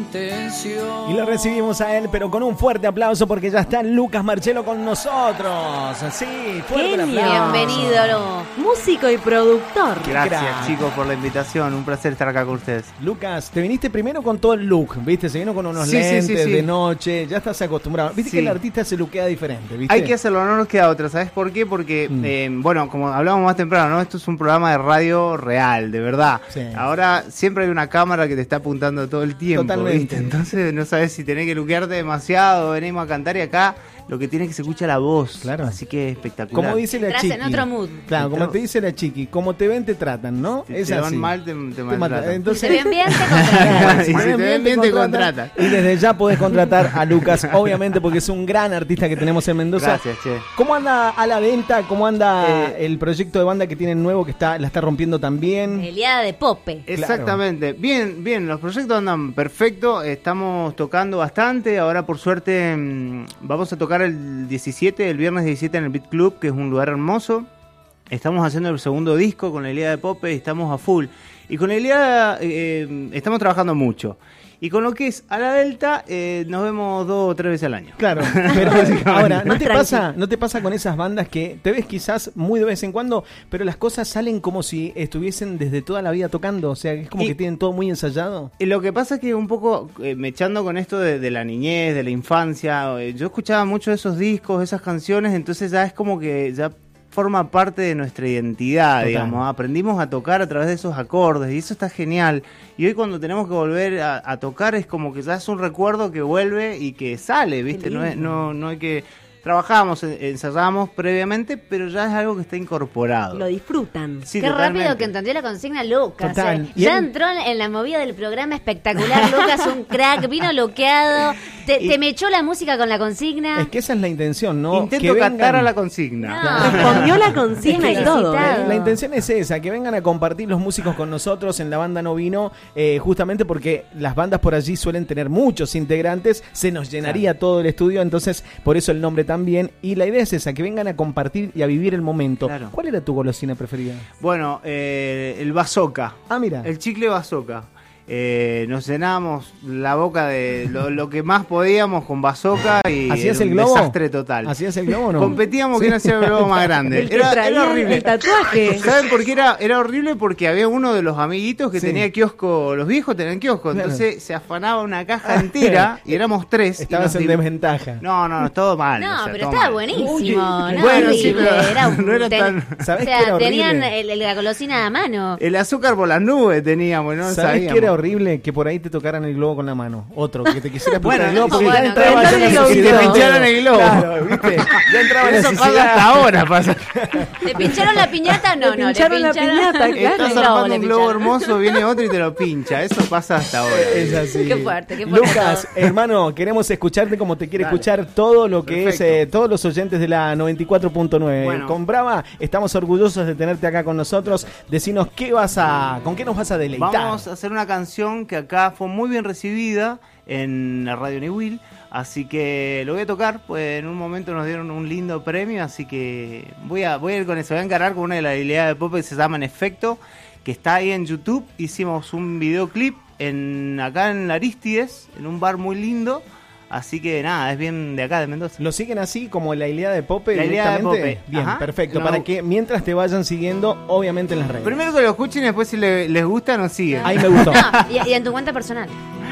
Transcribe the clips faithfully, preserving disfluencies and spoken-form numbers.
intención. Y lo recibimos a él, pero con un fuerte aplauso porque ya está Lucas Marchelo con nosotros. Sí, fuerte el aplauso. Bienvenido, no. músico y productor. Gracias, Crack. chicos, por la invitación. Un placer estar acá con ustedes. Lucas, te viniste primero con todo el look, ¿viste? Se vino con unos Sí, sí, lentes sí, sí. de noche, ya estás acostumbrado. Viste Sí. que el artista se luquea diferente, ¿viste? Hay que hacerlo, no nos queda otra. ¿Sabes por qué? Porque, Mm. eh, bueno, como hablábamos más temprano, ¿no? Esto es un programa de radio real, de verdad. Sí. Ahora siempre hay una cámara que te está apuntando todo el tiempo, Totalmente. ¿viste? Entonces no sabes si tenés que luquearte demasiado, venimos a cantar y acá lo que tiene es que se escucha la voz. Claro. Así que espectacular. Como dice la Entras chiqui. en otro mood. Claro, como te dice la chiqui, como te ven te tratan, ¿no? Si es te así. van mal, te, te Te maltratan. matan. Si Entonces, te ven bien, te contratan. Si te ven bien, te contratan. Y desde ya podés contratar a Lucas, obviamente, porque es un gran artista que tenemos en Mendoza. Gracias, che. ¿Cómo anda a la venta? ¿Cómo anda Eh, el proyecto de banda que tienen nuevo que está la está rompiendo también? Eliada de Pope. Exactamente. Bien, bien, los proyectos andan perfecto, estamos tocando bastante, ahora por suerte mmm, vamos a tocar el diecisiete, el viernes diecisiete en el Beat Club, que es un lugar hermoso. Estamos haciendo el segundo disco con la Eliada de Pope y estamos a full. Y con la Eliada eh, estamos trabajando mucho. Y con lo que es a la Delta, eh, nos vemos dos o tres veces al año. Claro, pero ahora, ¿no Más te, tranqui. pasa, ¿no te pasa con esas bandas que te ves quizás muy de vez en cuando, pero las cosas salen como si estuviesen desde toda la vida tocando? O sea, es como Y- que tienen todo muy ensayado. Y lo que pasa es que un poco, eh, me echando con esto de, de la niñez, de la infancia, eh, yo escuchaba mucho de esos discos, esas canciones, entonces ya es como que ya forma parte de nuestra identidad, Total. digamos. Aprendimos a tocar a través de esos acordes y eso está genial. Y hoy cuando tenemos que volver a, a tocar es como que ya es un recuerdo que vuelve y que sale, ¿viste? No, es- no, no hay que... Trabajamos, en- ensayamos previamente, pero ya es algo que está incorporado. Lo disfrutan. Sí, Qué totalmente. rápido que entendió la consigna Lucas. Total. eh. Y Ya él- entró en, en la movida del programa espectacular. Lucas, un crack, vino loqueado. Te, Y- te me echó la música con la consigna. Es que esa es la intención, ¿no? Intento que cantar vengan- a la consigna. No. Respondió la consigna y todo. ¿eh? Felicitado. La intención es esa, que vengan a compartir los músicos con nosotros en la banda No Vino, eh, justamente porque las bandas por allí suelen tener muchos integrantes, se nos llenaría todo el estudio, entonces por eso el nombre también, y la idea es esa, que vengan a compartir y a vivir el momento. Claro. ¿Cuál era tu golosina preferida? Bueno, eh, el bazooka. Ah, mira. El chicle bazooka. Eh, nos llenamos la boca de lo, lo que más podíamos con bazooka y ¿Hacías era el un globo? desastre total. ¿Hacías el globo o no? Competíamos Sí. quién hacía el globo más grande. El que Era, traía era horrible. el tatuaje. ¿Saben por qué era, era horrible? Porque había uno de los amiguitos que Sí. tenía kiosco, los viejos tenían kiosco, Claro. entonces se afanaba una caja entera y éramos tres. y Estabas nos en div- desventaja. No, no, no, todo mal. No, o sea, pero todo estaba mal. buenísimo. no, Bueno, sí, horrible, pero era, no era ten- tan- ¿Sabés o qué sea, era horrible? tenían el- el- la golosina a mano. El azúcar por las nubes teníamos, no ¿Sabés sabíamos. qué era horrible? Que por ahí te tocaran el globo con la mano. Otro, que te quisiera Bueno, apuntar el globo porque bueno, ya entraba pero ya en la entonces Y te sociedad. pincharon el globo. Claro, ¿viste? Ya entraba en la Eso pasa sociedad. hasta ahora, pasa. ¿Le pincharon la piñata? No, Le no, pincharon la piñata, claro. Estás el armando le un globo pincharon. hermoso, viene otro y te lo pincha. Eso pasa hasta ahora. Es así. Qué fuerte, qué fuerte Lucas, todo. hermano, queremos escucharte como te quiere Dale. escuchar todo lo que Perfecto. es, eh, todos los oyentes de la noventa y cuatro punto nueve. Bueno. Con Brava, estamos orgullosos de tenerte acá con nosotros. Decinos qué vas a, con qué nos vas a deleitar. Vamos a hacer una canción que acá fue muy bien recibida en la Radio Newell. Así que lo voy a tocar, pues en un momento nos dieron un lindo premio, así que voy a, voy a ir con eso, voy a encarar con una de las habilidades de pop que se llama En Efecto, que está ahí en YouTube. Hicimos un videoclip en, acá en Arístides, en un bar muy lindo, así que nada, es bien de acá, de Mendoza. ¿Lo siguen así como la Ilíada de Pope La Ilíada de directamente? Pope. Bien, Ajá. perfecto. No. Para que mientras te vayan siguiendo, obviamente en las redes. Primero que lo escuchen y después si le- les gusta nos siguen. Ahí me gustó. No, y, y en tu cuenta personal.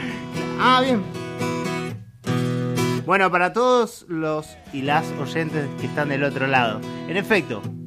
Ah, bien. Bueno, para todos los y las oyentes que están del otro lado. En efecto,